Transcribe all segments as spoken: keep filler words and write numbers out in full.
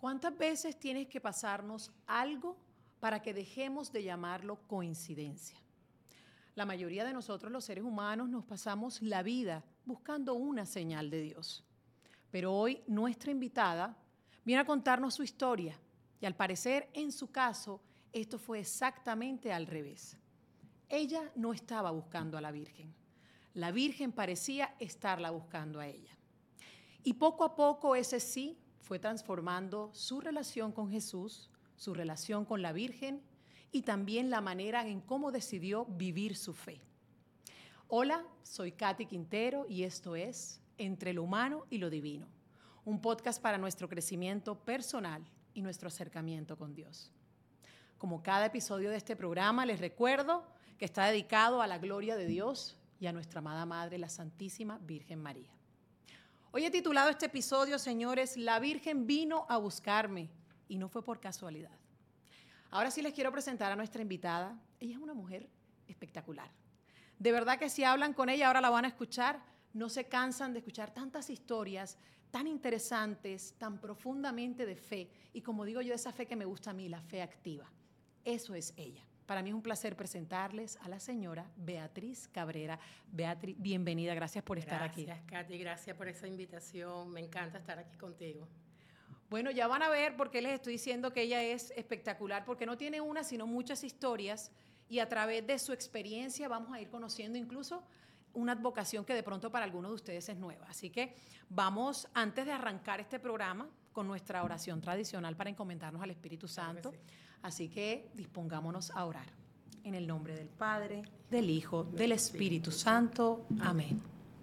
¿Cuántas veces tienes que pasarnos algo para que dejemos de llamarlo coincidencia? La mayoría de nosotros, los seres humanos, nos pasamos la vida buscando una señal de Dios. Pero hoy nuestra invitada viene a contarnos su historia y al parecer, en su caso, esto fue exactamente al revés. Ella no estaba buscando a la Virgen. La Virgen parecía estarla buscando a ella. Y poco a poco ese sí fue transformando su relación con Jesús, su relación con la Virgen y también la manera en cómo decidió vivir su fe. Hola, soy Katy Quintero y esto es Entre lo Humano y lo Divino, un podcast para nuestro crecimiento personal y nuestro acercamiento con Dios. Como cada episodio de este programa, les recuerdo que está dedicado a la gloria de Dios y a nuestra amada Madre, la Santísima Virgen María. Hoy he titulado este episodio, señores, La Virgen vino a buscarme y no fue por casualidad. Ahora sí les quiero presentar a nuestra invitada. Ella es una mujer espectacular. De verdad que si hablan con ella, ahora la van a escuchar, no se cansan de escuchar tantas historias tan interesantes, tan profundamente de fe. Y como digo yo, esa fe que me gusta a mí, la fe activa. Eso es ella. Para mí es un placer presentarles a la señora Beatriz Cabrera. Beatriz, bienvenida, gracias por estar aquí. Gracias, Katy, gracias por esa invitación. Me encanta estar aquí contigo. Bueno, ya van a ver por qué les estoy diciendo que ella es espectacular, porque no tiene una, sino muchas historias, y a través de su experiencia vamos a ir conociendo incluso una advocación que de pronto para algunos de ustedes es nueva. Así que vamos, antes de arrancar este programa, con nuestra oración tradicional para encomendarnos al Espíritu Santo. Claro que sí. Así que dispongámonos a orar. En el nombre del Padre, del Hijo, del Espíritu Santo. Amén.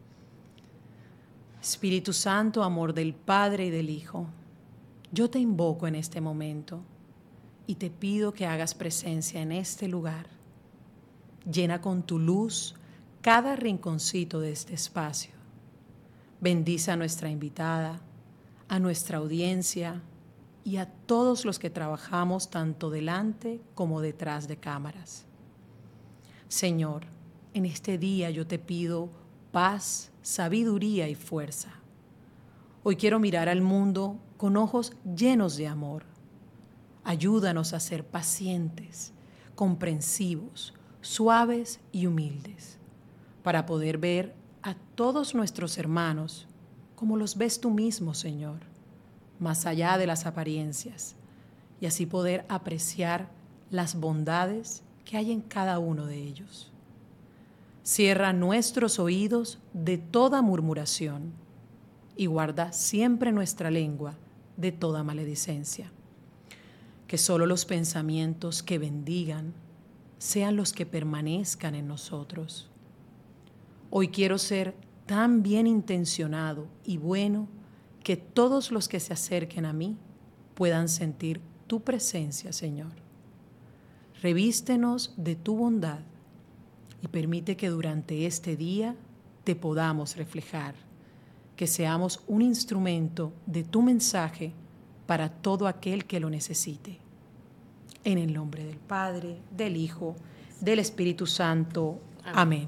Espíritu Santo, amor del Padre y del Hijo, yo te invoco en este momento y te pido que hagas presencia en este lugar. Llena con tu luz cada rinconcito de este espacio. Bendice a nuestra invitada, a nuestra audiencia y a todos los que trabajamos tanto delante como detrás de cámaras. Señor, en este día yo te pido paz, sabiduría y fuerza. Hoy quiero mirar al mundo con ojos llenos de amor. Ayúdanos a ser pacientes, comprensivos, suaves y humildes, para poder ver a todos nuestros hermanos como los ves tú mismo, Señor, más allá de las apariencias, y así poder apreciar las bondades que hay en cada uno de ellos. Cierra nuestros oídos de toda murmuración y guarda siempre nuestra lengua de toda maledicencia. Que solo los pensamientos que bendigan sean los que permanezcan en nosotros. Hoy quiero ser tan bien intencionado y bueno que todos los que se acerquen a mí puedan sentir tu presencia, Señor. Revístenos de tu bondad y permite que durante este día te podamos reflejar, que seamos un instrumento de tu mensaje para todo aquel que lo necesite. En el nombre del Padre, del Hijo, del Espíritu Santo. Amén. Amén.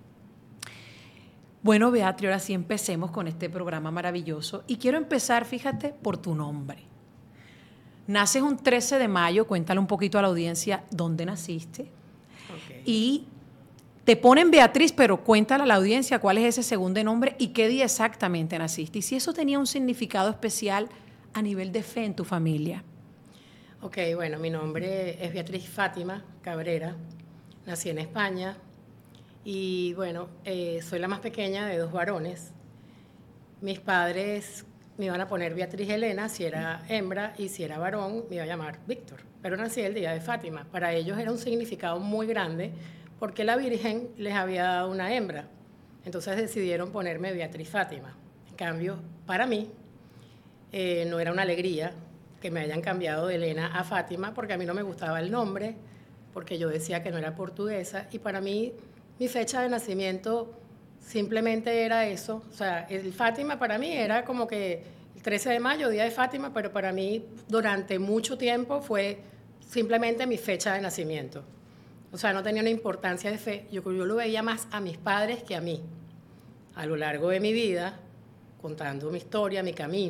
Bueno, Beatriz, ahora sí empecemos con este programa maravilloso. Y quiero empezar, fíjate, por tu nombre. Naces un trece de mayo, cuéntale un poquito a la audiencia dónde naciste. Okay. Y te ponen Beatriz, pero cuéntale a la audiencia cuál es ese segundo nombre y qué día exactamente naciste. Y si eso tenía un significado especial a nivel de fe en tu familia. Ok, bueno, mi nombre es Beatriz Fátima Cabrera. Nací en España. Y bueno, eh, soy la más pequeña de dos varones. Mis padres me iban a poner Beatriz Elena si era hembra y si era varón me iba a llamar Víctor. Pero nací el día de Fátima. Para ellos era un significado muy grande porque la Virgen les había dado una hembra. Entonces decidieron ponerme Beatriz Fátima. En cambio, para mí eh, no era una alegría que me hayan cambiado de Elena a Fátima porque a mí no me gustaba el nombre, porque yo decía que no era portuguesa y para mí mi fecha de nacimiento simplemente era eso. O sea, el Fátima para mí era como que el trece de mayo, día de Fátima, pero para mí durante mucho tiempo fue simplemente mi fecha de nacimiento. O sea, no tenía una importancia de fe. Yo, yo lo veía más a mis padres que a mí. A lo largo de mi vida, contando mi historia, mi camino,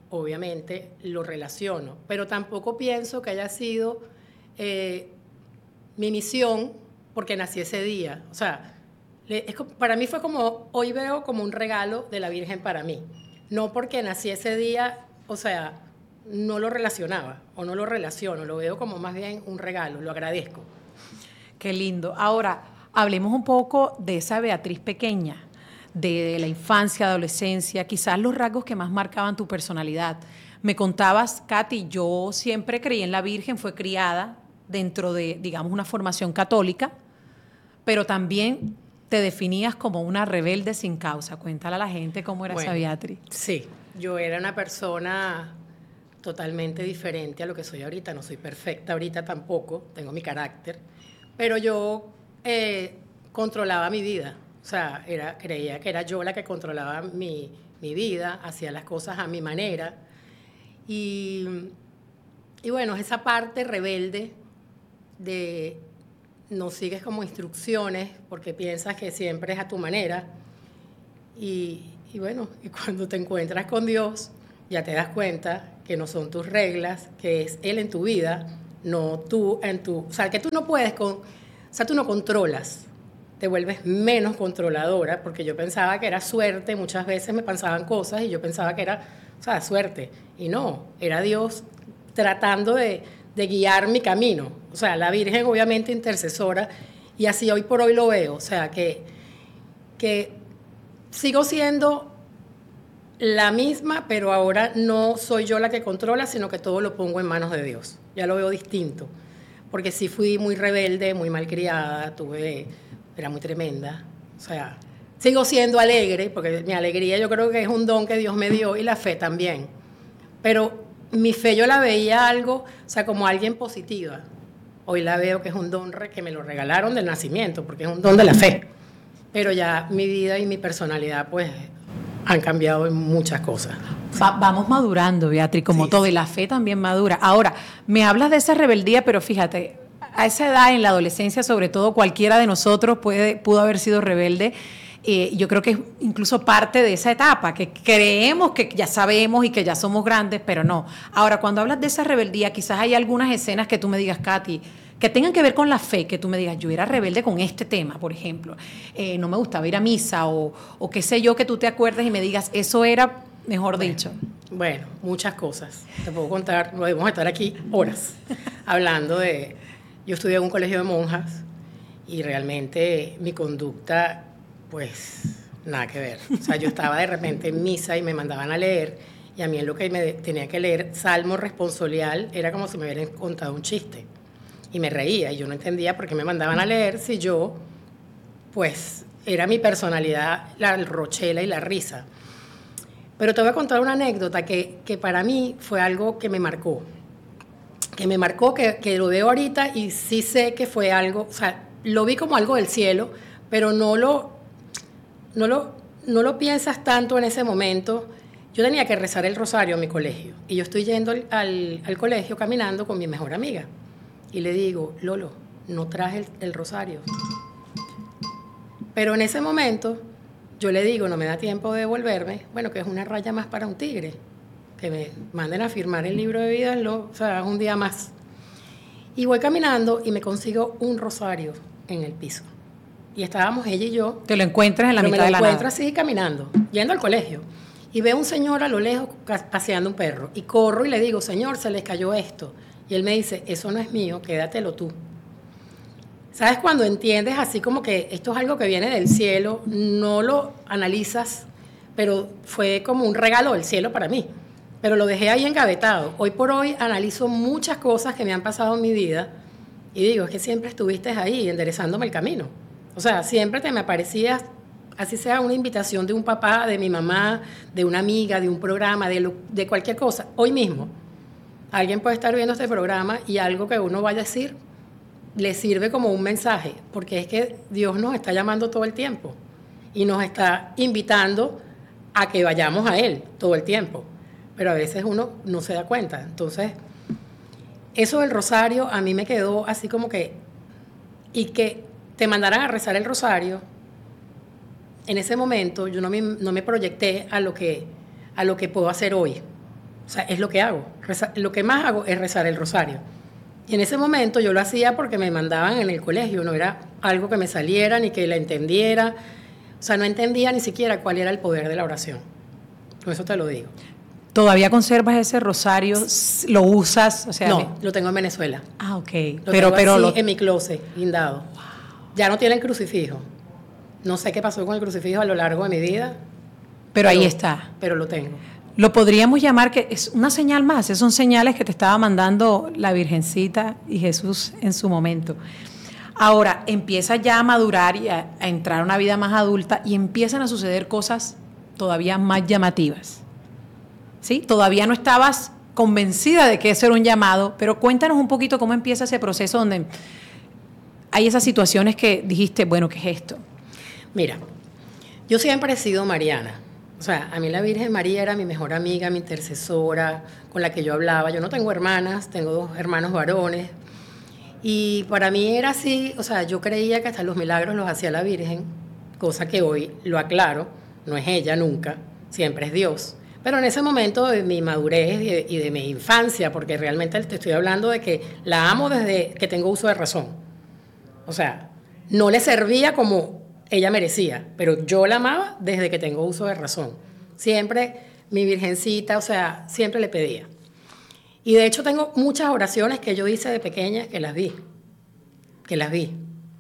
obviamente lo relaciono, pero tampoco pienso que haya sido eh, mi misión porque nací ese día. O sea, le, es, para mí fue como, hoy veo como un regalo de la Virgen para mí. No porque nací ese día, o sea, no lo relacionaba o no lo relaciono, lo veo como más bien un regalo, lo agradezco. Qué lindo. Ahora, hablemos un poco de esa Beatriz pequeña, de la infancia, adolescencia, quizás los rasgos que más marcaban tu personalidad. Me contabas, Katy, yo siempre creí en la Virgen, fue criada dentro de, digamos, una formación católica, pero también te definías como una rebelde sin causa. Cuéntale a la gente cómo era Bueno, esa Beatriz. Sí, yo era una persona totalmente diferente a lo que soy ahorita. No soy perfecta ahorita tampoco, tengo mi carácter, pero yo eh, controlaba mi vida. O sea, era, creía que era yo la que controlaba mi, mi vida, hacía las cosas a mi manera. Y, y bueno, esa parte rebelde de no sigues como instrucciones porque piensas que siempre es a tu manera. Y, y bueno, y cuando te encuentras con Dios, ya te das cuenta que no son tus reglas, que es Él en tu vida, no tú en tu... O sea, que tú no puedes con... O sea, tú no controlas, te vuelves menos controladora, porque yo pensaba que era suerte, muchas veces me pasaban cosas y yo pensaba que era, o sea, suerte. Y no, era Dios tratando de, de guiar mi camino. O sea, la Virgen obviamente intercesora, y así hoy por hoy lo veo. O sea, que, que sigo siendo la misma, pero ahora no soy yo la que controla, sino que todo lo pongo en manos de Dios. Ya lo veo distinto, porque sí fui muy rebelde, muy malcriada, tuve, era muy tremenda. O sea, sigo siendo alegre, porque mi alegría yo creo que es un don que Dios me dio, y la fe también. Pero mi fe yo la veía algo, o sea, como alguien positiva. Hoy la veo que es un don que me lo regalaron del nacimiento, porque es un don de la fe. Pero ya mi vida y mi personalidad, pues, han cambiado en muchas cosas. Va, vamos madurando, Beatriz, como sí, todo, y la fe también madura. Ahora, me hablas de esa rebeldía, pero fíjate, a esa edad, en la adolescencia, sobre todo, cualquiera de nosotros puede, pudo haber sido rebelde. Eh, yo creo que es incluso parte de esa etapa, que creemos que ya sabemos y que ya somos grandes, pero no. Ahora, cuando hablas de esa rebeldía, quizás hay algunas escenas que tú me digas, Katy, que tengan que ver con la fe, que tú me digas, yo era rebelde con este tema, por ejemplo, eh, no me gustaba ir a misa, o, o qué sé yo, que tú te acuerdes y me digas, eso era, mejor bueno, dicho. Bueno, muchas cosas. Te puedo contar, podemos estar aquí horas hablando de... Yo estudié en un colegio de monjas y realmente mi conducta, pues, nada que ver. O sea, yo estaba de repente en misa y me mandaban a leer, y a mí en lo que me tenía que leer, Salmo responsorial, era como si me hubieran contado un chiste. Y me reía, y yo no entendía por qué me mandaban a leer si yo, pues, era mi personalidad, la rochela y la risa. Pero te voy a contar una anécdota que, que para mí fue algo que me marcó. Que me marcó, que, que lo veo ahorita y sí sé que fue algo, o sea, lo vi como algo del cielo, pero no lo, no lo, no lo piensas tanto en ese momento. Yo tenía que rezar el rosario en mi colegio, y yo estoy yendo al, al, al colegio caminando con mi mejor amiga. Y le digo, Lolo, no traje el, el rosario. Pero en ese momento, yo le digo, no me da tiempo de devolverme, bueno, que es una raya más para un tigre, que me manden a firmar el libro de vida, lo, o sea, un día más. Y voy caminando y me consigo un rosario en el piso. Y estábamos ella y yo. ¿Te lo encuentras en la mitad de la nada? Me lo encuentro así caminando, yendo al colegio. Y veo un señor a lo lejos paseando un perro. Y corro y le digo, señor, se les cayó esto. Y él me dice, eso no es mío, quédatelo tú. ¿Sabes? Cuando entiendes así como que esto es algo que viene del cielo, no lo analizas, pero fue como un regalo del cielo para mí. Pero lo dejé ahí engavetado. Hoy por hoy analizo muchas cosas que me han pasado en mi vida y digo, es que siempre estuviste ahí enderezándome el camino. O sea, siempre te me aparecías, así sea una invitación de un papá, de mi mamá, de una amiga, de un programa, de, lo, de cualquier cosa. Hoy mismo alguien puede estar viendo este programa y algo que uno vaya a decir le sirve como un mensaje, porque es que Dios nos está llamando todo el tiempo y nos está invitando a que vayamos a Él todo el tiempo, pero a veces uno no se da cuenta. Entonces, eso del rosario a mí me quedó así como que, y que te mandaran a rezar el rosario, en ese momento yo no me, no me proyecté a lo que, a lo que puedo hacer hoy. O sea, es lo que hago. Reza, lo que más hago es rezar el rosario. Y en ese momento yo lo hacía porque me mandaban en el colegio, no era algo que me saliera ni que la entendiera. O sea, no entendía ni siquiera cuál era el poder de la oración. Con eso te lo digo. ¿Todavía conservas ese rosario? ¿Lo usas? O sea, no, me... lo tengo en Venezuela. Ah, ok. Lo pero tengo pero así lo... en mi closet, guindado. Wow. Ya no tiene el crucifijo. No sé qué pasó con el crucifijo a lo largo de mi vida. Pero, pero ahí está. Pero lo tengo. Lo podríamos llamar que es una señal más. Esas son señales que te estaba mandando la Virgencita y Jesús en su momento. Ahora, empieza ya a madurar y a, a entrar a una vida más adulta y empiezan a suceder cosas todavía más llamativas. ¿Sí? Todavía no estabas convencida de que eso era un llamado, pero cuéntanos un poquito cómo empieza ese proceso donde hay esas situaciones que dijiste, bueno, ¿qué es esto? Mira, yo siempre he sido mariana. O sea, a mí la Virgen María era mi mejor amiga, mi intercesora, con la que yo hablaba. Yo no tengo hermanas, tengo dos hermanos varones. Y para mí era así, o sea, yo creía que hasta los milagros los hacía la Virgen, cosa que hoy lo aclaro, no es ella nunca, siempre es Dios. Pero en ese momento de mi madurez y de, y de mi infancia, porque realmente te estoy hablando de que la amo desde que tengo uso de razón. O sea, no le servía como ella merecía, pero yo la amaba desde que tengo uso de razón. Siempre mi virgencita, o sea, siempre le pedía. Y de hecho tengo muchas oraciones que yo hice de pequeña que las vi, que las vi.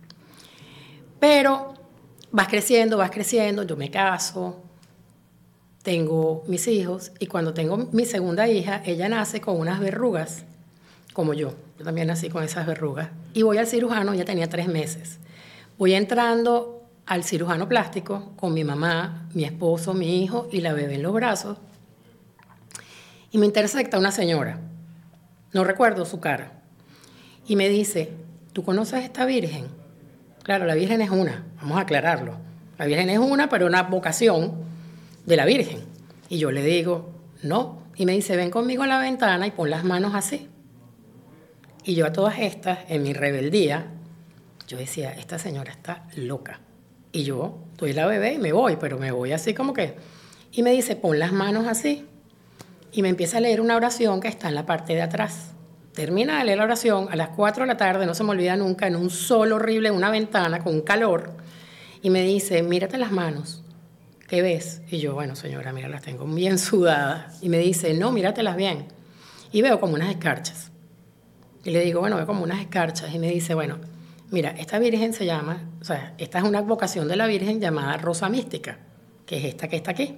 Pero vas creciendo, vas creciendo, yo me caso, tengo mis hijos y cuando tengo mi segunda hija, ella nace con unas verrugas, como yo. Yo también nací con esas verrugas. Y voy al cirujano, ya tenía tres meses. Voy entrando al cirujano plástico con mi mamá, mi esposo, mi hijo y la bebé en los brazos. Y me intersecta una señora, no recuerdo su cara, y me dice, ¿tú conoces a esta Virgen? Claro, la Virgen es una, vamos a aclararlo. La Virgen es una, pero una vocación de la Virgen. Y yo le digo, no. Y me dice, ven conmigo a la ventana y pon las manos así. Y yo a todas estas, en mi rebeldía, yo decía, esta señora está loca. Y yo doy la bebé y me voy, pero me voy así como que... Y me dice, pon las manos así. Y me empieza a leer una oración que está en la parte de atrás. Termina de leer la oración a las cuatro de la tarde, no se me olvida nunca, en un sol horrible, en una ventana, con un calor. Y me dice, mírate las manos. ¿Qué ves? Y yo, bueno, señora, mira, las tengo bien sudadas. Y me dice, no, míratelas bien. Y veo como unas escarchas. Y le digo, bueno, veo como unas escarchas. Y me dice, bueno, mira, esta Virgen se llama, o sea, esta es una vocación de la Virgen llamada Rosa Mística, que es esta que está aquí.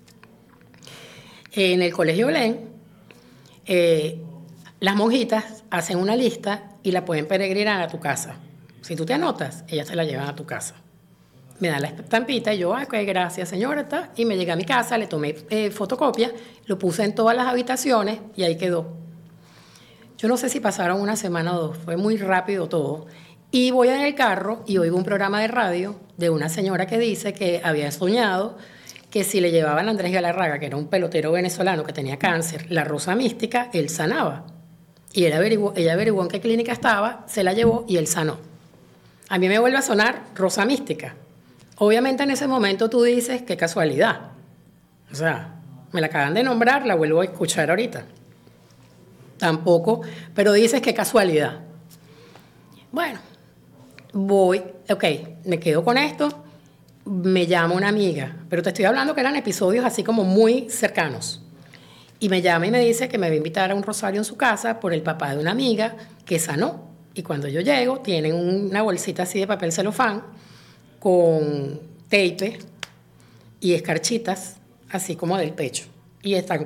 En el Colegio Belén, eh, las monjitas hacen una lista y la pueden peregrinar a tu casa. Si tú te anotas, ellas te la llevan a tu casa. Me dan la estampita y yo, ay, okay, gracias señora, está. Y me llegué a mi casa, le tomé eh, fotocopia, lo puse en todas las habitaciones y ahí quedó. Yo no sé si pasaron una semana o dos, fue muy rápido todo. Y voy en el carro y oigo un programa de radio de una señora que dice que había soñado que si le llevaban a Andrés Galarraga, que era un pelotero venezolano que tenía cáncer, la Rosa Mística, él sanaba. Y él averiguó, ella averiguó en qué clínica estaba, se la llevó y él sanó. A mí me vuelve a sonar Rosa Mística. Obviamente en ese momento tú dices, qué casualidad. O sea, me la acaban de nombrar, la vuelvo a escuchar ahorita. Tampoco, pero dices, qué casualidad. Bueno, voy, ok, me quedo con esto, me llama una amiga, pero te estoy hablando que eran episodios así como muy cercanos. Y me llama y me dice que me va a invitar a un rosario en su casa por el papá de una amiga que sanó. Y cuando yo llego, tienen una bolsita así de papel celofán con tape y escarchitas, así como del pecho. Y están